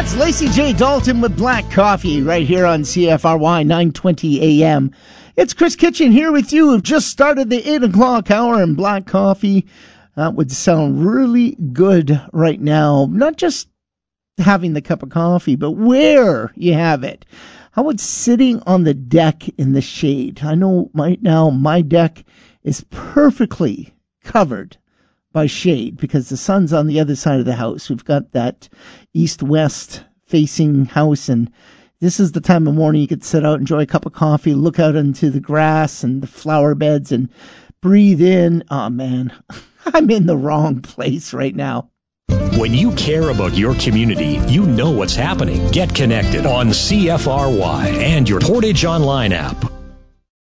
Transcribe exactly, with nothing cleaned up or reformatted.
That's Lacey J. Dalton with Black Coffee right here on C F R Y nine twenty A M. It's Chris Kitchen here with you. We've just started the eight o'clock hour, and Black Coffee uh, would sound really good right now. Not just having the cup of coffee, but where you have it. How about sitting on the deck in the shade? I know right now my deck is perfectly covered by shade because the sun's on the other side of the house. We've got that east-west facing house, and this is the time of morning you could sit out, enjoy a cup of coffee, look out into the grass and the flower beds and breathe in. Oh man, I'm in the wrong place right now. When you care about your community, you know what's happening. Get connected on C F R Y and your Portage Online app.